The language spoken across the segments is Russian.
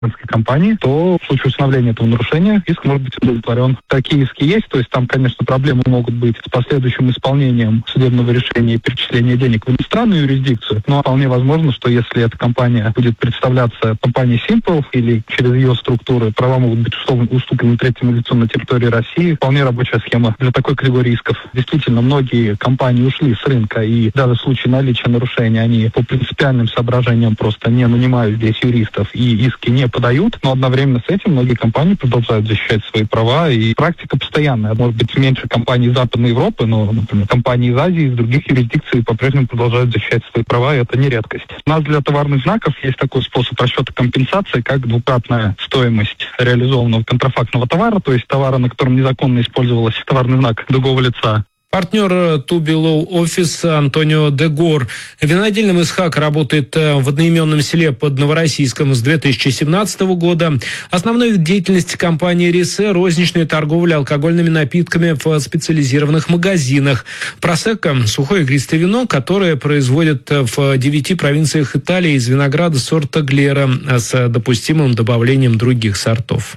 компании, то в случае установления этого нарушения иск может быть удовлетворен. Такие иски есть, то есть там, конечно, проблемы могут быть с последующим исполнением судебного решения и перечисления денег в иностранную юрисдикцию, но вполне возможно, что если эта компания будет представляться компанией Simple или через ее структуры, права могут быть уступлены третьему лицу на территории России. Вполне рабочая схема для такой категории исков. Действительно, многие компании ушли с рынка, и даже в случае наличия нарушений они по принципиальным соображениям просто не нанимают здесь юристов и иски не подают, но одновременно с этим многие компании продолжают защищать свои права, и практика постоянная. Может быть, меньше компаний из Западной Европы, но, например, компании из Азии, из других юрисдикций по-прежнему продолжают защищать свои права, и это не редкость. У нас для товарных знаков есть такой способ расчета компенсации, как двукратная стоимость реализованного контрафактного товара, то есть товара, на котором незаконно использовался товарный знак другого лица. Партнер Тубилоу Офис Антонио Дегор. Винодельня Исхак работает в одноименном селе под Новороссийском с 2017 года. Основной вид деятельности компании «Рисе» – розничная торговля алкогольными напитками в специализированных магазинах. Просекко – сухое игристое вино, которое производят в 9 провинциях Италии из винограда сорта Глера с допустимым добавлением других сортов.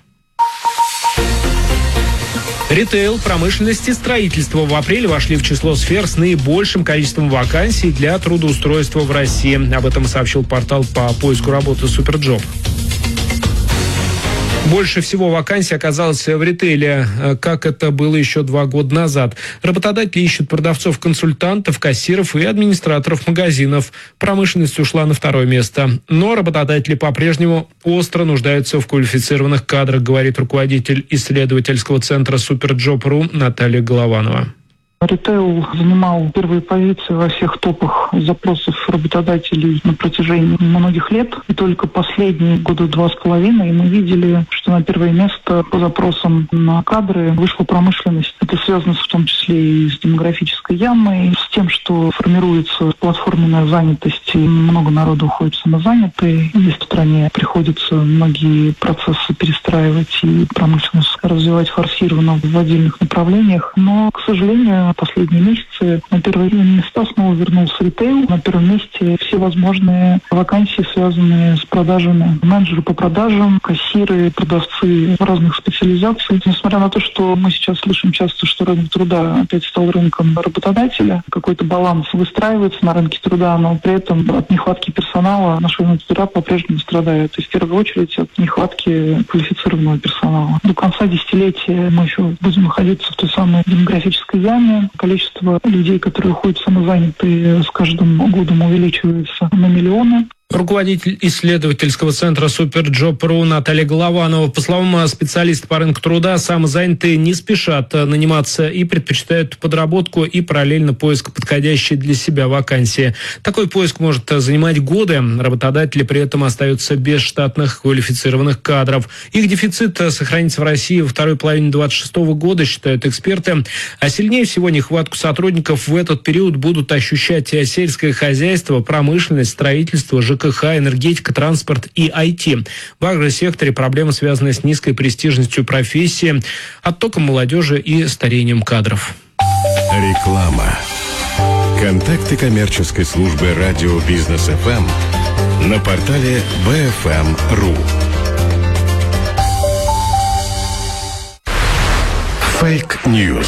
Ритейл, промышленность и строительство в апреле вошли в число сфер с наибольшим количеством вакансий для трудоустройства в России. Об этом сообщил портал по поиску работы Суперджоп. Больше всего вакансий оказалось в ритейле, как это было еще 2 года назад. Работодатели ищут продавцов-консультантов, кассиров и администраторов магазинов. Промышленность ушла на 2-е место. Но работодатели по-прежнему остро нуждаются в квалифицированных кадрах, говорит руководитель исследовательского центра Суперджоп.ру Наталья Голованова. Ритейл занимал первые позиции во всех топах запросов работодателей на протяжении многих лет. И только последние 2.5 мы видели, что на 1-е место по запросам на кадры вышла промышленность. Это связано в том числе и с демографической ямой, с тем, что формируется платформенная занятость, и много народу уходит самозанятые. И в стране приходится многие процессы перестраивать и промышленность развивать форсированно в отдельных направлениях. Но, к сожалению, последние месяцы на 1-е места снова вернулся ритейл. На 1-м месте все возможные вакансии, связанные с продажами. Менеджеры по продажам, кассиры, продавцы разных специализаций. Несмотря на то, что мы сейчас слышим часто, что рынок труда опять стал рынком работодателя, какой-то баланс выстраивается на рынке труда, но при этом от нехватки персонала наш рынок труда по-прежнему страдает. То есть в первую очередь от нехватки квалифицированного персонала. До конца десятилетия мы еще будем находиться в той самой демографической яме. Количество людей, которые уходят самозанятые, с каждым годом увеличивается на миллионы. Руководитель исследовательского центра Суперджоп.ру Наталья Голованова. По словам специалиста по рынку труда, самозанятые не спешат наниматься и предпочитают подработку и параллельно поиск подходящей для себя вакансии. Такой поиск может занимать годы. Работодатели при этом остаются без штатных квалифицированных кадров. Их дефицит сохранится в России во 2-й половине 2026 года, считают эксперты. А сильнее всего нехватку сотрудников в этот период будут ощущать сельское хозяйство, промышленность, строительство, ЖКХ, энергетика, транспорт и IT. В агросекторе проблемы, связанные с низкой престижностью профессии, оттоком молодежи и старением кадров. Реклама. Контакты коммерческой службы радио Бизнес ФМ на портале bfm.ru. Fake News.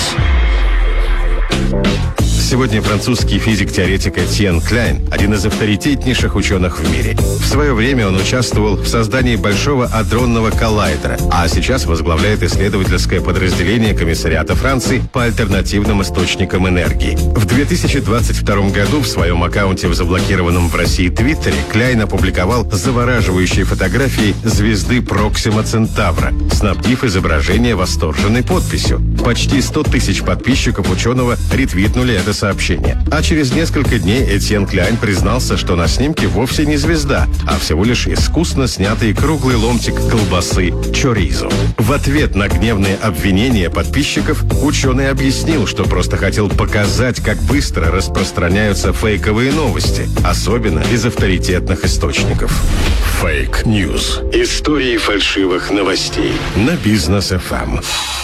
Сегодня французский физик-теоретик Этьен Кляйн – один из авторитетнейших ученых в мире. В свое время он участвовал в создании Большого адронного коллайдера, а сейчас возглавляет исследовательское подразделение Комиссариата Франции по альтернативным источникам энергии. В 2022 году в своем аккаунте в заблокированном в России Твиттере Кляйн опубликовал завораживающие фотографии звезды Проксима Центавра, снабдив изображение восторженной подписью. Почти 100 тысяч подписчиков ученого ретвитнули это сообщение. А через несколько дней Этьен Кляйн признался, что на снимке вовсе не звезда, а всего лишь искусно снятый круглый ломтик колбасы чоризо. В ответ на гневные обвинения подписчиков ученый объяснил, что просто хотел показать, как быстро распространяются фейковые новости, особенно из авторитетных источников. Fake News. Истории фальшивых новостей на Бизнес ФМ.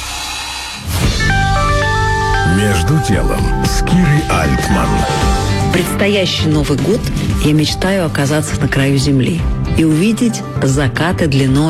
Между делом с Кирой Альтман. Предстоящий Новый год я мечтаю оказаться на краю земли. и увидеть закаты длиной